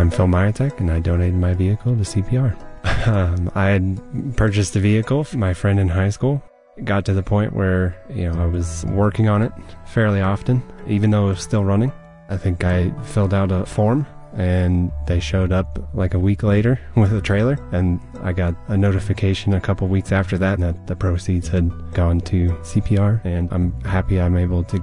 I'm Phil Myatek, and I donated my vehicle to CPR. I had purchased a vehicle for my friend in high school. It got to the point where, I was working on it fairly often, even though it was still running. I think I filled out a form, and they showed up like a week later with a trailer, and I got a notification a couple weeks after that the proceeds had gone to CPR, and I'm happy I'm able to